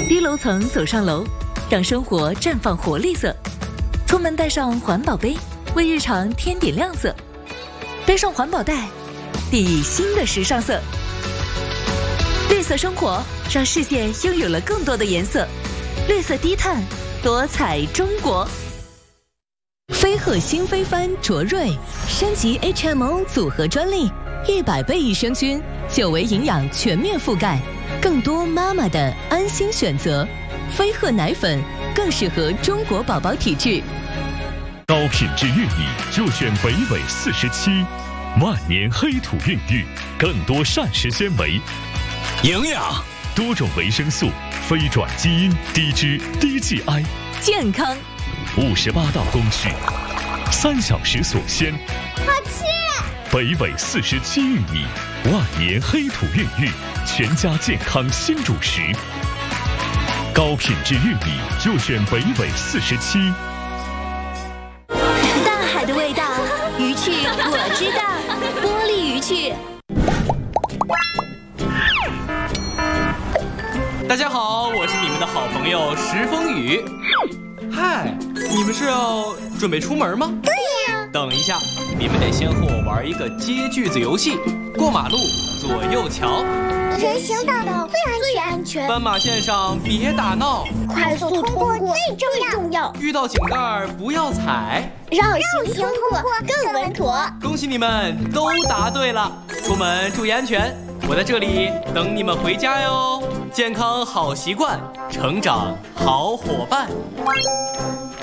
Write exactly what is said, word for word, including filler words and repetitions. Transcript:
低楼层走上楼，让生活绽放活力色。出门带上环保杯，为日常添点亮色。背上环保袋，砥砺新的时尚色。绿色生活让世界拥有了更多的颜色。绿色低碳，多彩中国。飞鹤新飞帆卓瑞升级 H M O 组合专利，一百倍益生菌，久维营养全面覆盖，更多妈妈的安心选择。飞鹤奶粉更适合中国宝宝体质。 高品质玉米就选北纬四十七，万年黑土孕育，更多膳食纤维、 营养、 多种维生素、非转基因、低脂、低 G I， 健康。 五十八道工序，三小时锁鲜。 好吃！ 北纬四十七玉米，万年黑土孕育，全家健康新主食。高品质玉米就选北纬四十七。 大海的味道，鱼趣我知道，玻璃鱼趣。 大家好，我是你们的好朋友石风雨。嗨，你们是要准备出门吗？ 对呀。 等一下，你们得先和我玩一个接句子游戏。过马路，左右瞧。 人行道最安全。 斑马线上别打闹。 快速通过最重要。 遇到井盖不要踩。 绕行通过更稳妥。 恭喜你们都答对了，出门注意安全。我在这里等你们回家哟。健康好习惯，成长好伙伴。